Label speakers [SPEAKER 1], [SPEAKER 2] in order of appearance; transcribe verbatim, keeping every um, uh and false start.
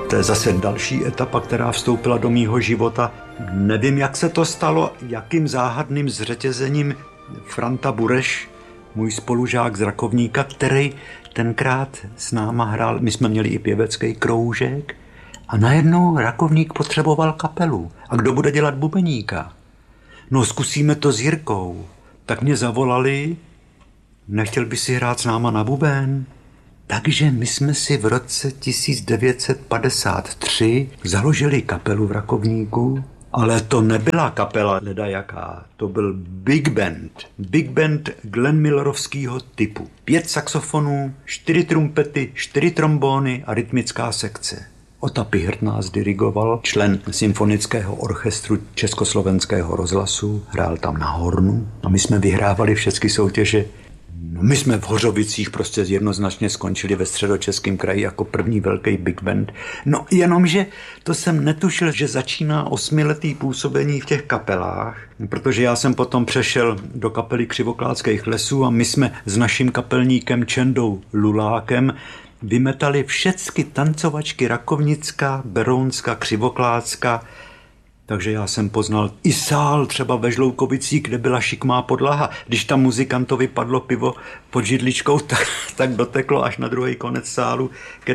[SPEAKER 1] To je zase další etapa, která vstoupila do mýho života. Nevím, jak se to stalo, jakým záhadným zřetězením Franta Bureš, můj spolužák z Rakovníka, který tenkrát s náma hrál, my jsme měli i pěvecký kroužek a najednou Rakovník potřeboval kapelu. A kdo bude dělat bubeníka? No, zkusíme to s Jirkou. Tak mě zavolali, nechtěl by si hrát s náma na buben? Takže my jsme si v roce tisíc devět set padesát tři založili kapelu v Rakovníku, ale to nebyla kapela ledajaká, to byl big band. Big band Glenn Millerovského typu. Pět saxofonů, čtyři trumpety, čtyři trombóny a rytmická sekce. Ota Pichrt nás dirigoval, člen symfonického orchestru Československého rozhlasu, hrál tam na hornu a my jsme vyhrávali všechny soutěže. No, my jsme v Hořovicích prostě jednoznačně skončili ve Středočeském kraji jako první velký big band. No jenomže to jsem netušil, že začíná osmiletý působení v těch kapelách, protože já jsem potom přešel do kapely Křivoklátských lesů a my jsme s naším kapelníkem Čendou Lulákem vymetali všechny tancovačky Rakovnická, Berounská, Křivoklátská. Takže já jsem poznal i sál třeba ve Žloukovicích, kde byla šikmá podlaha. Když tam muzikantovi padlo pivo pod židličkou, tak, tak doteklo až na druhý konec sálu ke